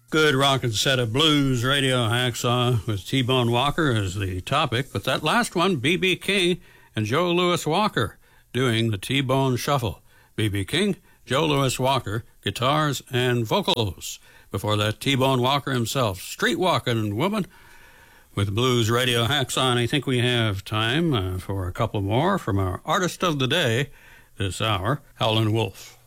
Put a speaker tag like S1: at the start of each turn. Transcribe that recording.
S1: Good rockin' set of blues radio hacksaw with T-Bone Walker as the topic, but that last one, B.B. King and Joe Louis Walker doing the T-Bone Shuffle. B.B. King, Joe Louis Walker, guitars and vocals. Before that, T-Bone Walker himself, street walking woman with blues radio hacksaw. And I think we have time for a couple more from our artist of the day this hour, Howlin' Wolf.